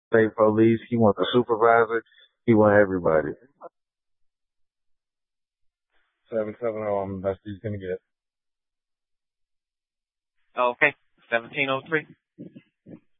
state police. He wants a supervisor. He wants everybody. 770. I'm the best he's gonna get. Okay. 1703.